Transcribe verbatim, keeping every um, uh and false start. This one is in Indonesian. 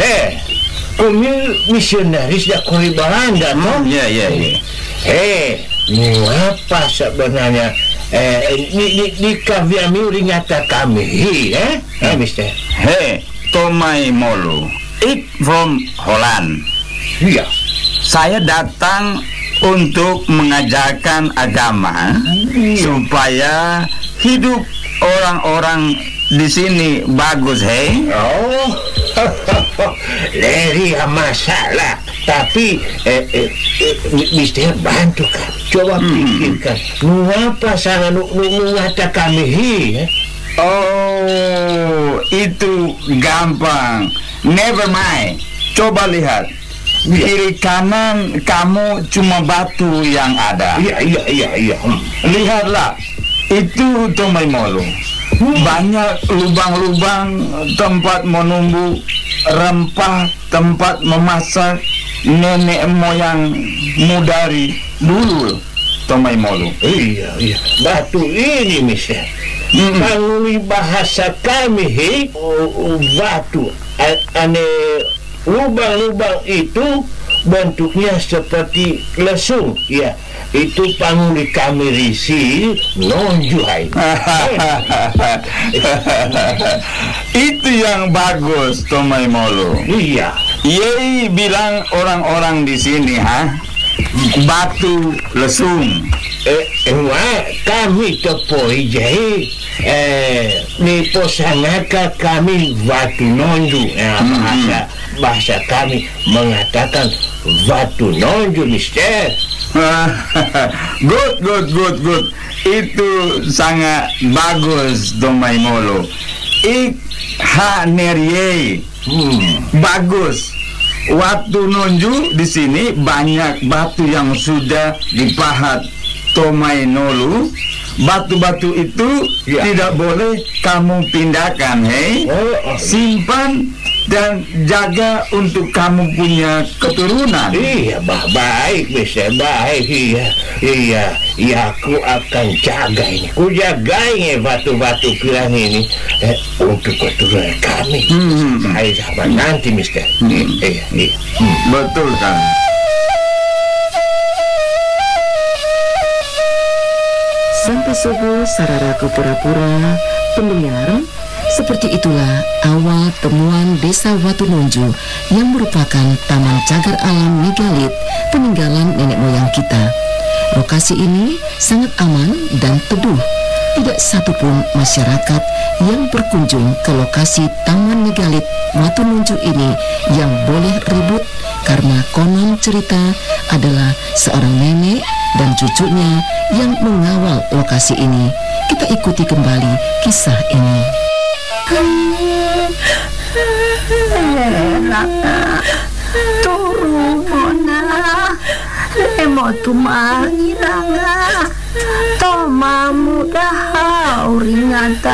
mister. Kami misionaris dah kuri Belanda, Hmm, ya, ya, ya. Eh, apa sebenarnya eh ni ni ni kami ringata kami, eh? Eh, mister. Hey, Tomai Molo. It from Holland. Iya. Saya datang untuk mengajarkan agama supaya hidup orang-orang di sini bagus, hei. Oh, Leri masalah. Tapi eh, eh, eh, mister bantu kan. Coba pikirkan. Mengapa sangat nu nu ngata kami hi? Eh? Oh, itu gampang. Never mind. Coba lihat. Kiri kanan kamu cuma batu yang ada. Iya, iya, iya, iya. Hmm. Lihatlah. Itu Tomai Molo. Banyak lubang-lubang tempat menumbuh rempah, tempat memasak nenek moyangmu dari dulu, Tomai Molo. Iya, iya. Batu ini, mister. Mm-mm. Kalau bahasa kami, he, oh, oh, batu. A- ane lubang-lubang itu bentuknya seperti lesung. Ya, itu panggil kami risi nonjuhai. Itu yang bagus, Tomai Molo. Iya. Yei bilang orang-orang di sini, ha? Batu lesung. Eh, wah, kami tepoi jahe. Eh, ni posangaka kami batu nonju. Eh, bahasa bahasa kami mengatakan batu nonju, mister. Good, good, good, good. Itu sangat bagus, Tomai Molo. Ik ha nerie. Hmm. Bagus. Waktu nonju di sini banyak batu yang sudah dipahat, Tomai Molo. Batu-batu itu Ya. tidak boleh kamu pindahkan, hei. Oh, oh. Simpan dan jaga untuk kamu punya keturunan. Iya, bah, baik, mister, baik, iya, iya, iya, aku akan jaga ini, aku jaga ini batu-batu kilang ini eh, untuk keturunan kami. Hmm. Baik, sama nanti, mister. Hmm. Iya, iya. Hmm. Betul kan? Sampai subuh sararaku pura-pura pendengar. Seperti itulah awal temuan desa Watunonju yang merupakan taman cagar alam megalit peninggalan nenek moyang kita. Lokasi ini sangat aman dan teduh. Tidak satupun masyarakat yang berkunjung ke lokasi taman megalit Watunonju ini yang boleh ribut karena konon cerita adalah seorang nenek dan cucunya yang mengawal lokasi ini. Kita ikuti kembali kisah ini. Raka turun mona lemo tumangi ranga toma mudah ringata